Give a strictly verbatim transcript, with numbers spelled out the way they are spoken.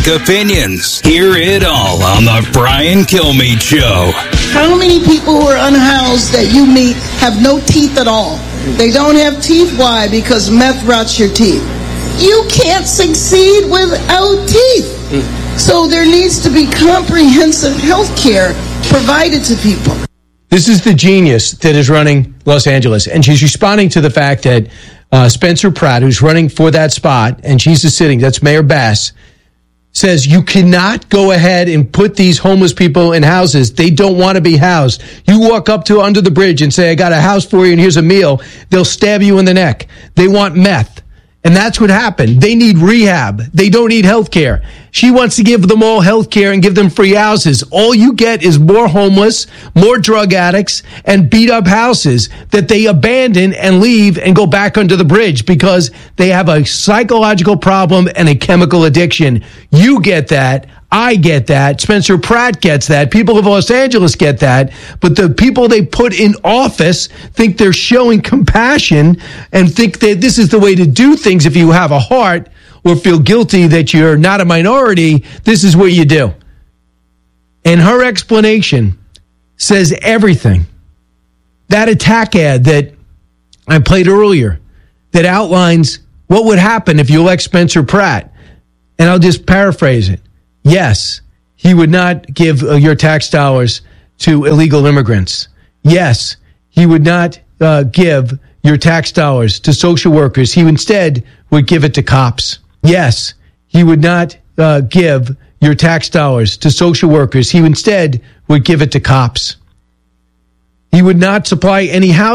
Opinions. Hear it all on the Brian Kilmeade Show. How many people who are unhoused that you meet have no teeth at all? They don't have teeth. Why? Because meth rots your teeth. You can't succeed without teeth. So there needs to be comprehensive health care provided to people. This is the genius that is running Los Angeles. And she's responding to the fact that uh, Spencer Pratt, who's running for that spot, and she's the sitting, that's Mayor Bass, says you cannot go ahead and put these homeless people in houses. They don't want to be housed. You walk up to under the bridge and say, I got a house for you and here's a meal. They'll stab you in the neck. They want meth. And that's what happened. They need rehab. They don't need health care. She wants to give them all health care and give them free houses. All you get is more homeless, more drug addicts, and beat up houses that they abandon and leave and go back under the bridge because they have a psychological problem and a chemical addiction. You get that. I get that. Spencer Pratt gets that. People of Los Angeles get that. But the people they put in office think they're showing compassion and think that this is the way to do things if you have a heart or feel guilty that you're not a minority. This is what you do. And her explanation says everything. That attack ad that I played earlier that outlines what would happen if you elect Spencer Pratt. And I'll just paraphrase it. Yes, he would not give uh, your tax dollars to illegal immigrants. Yes, he would not uh, give your tax dollars to social workers. He instead would give it to cops. Yes, he would not uh, give your tax dollars to social workers. He instead would give it to cops. He would not supply any housing.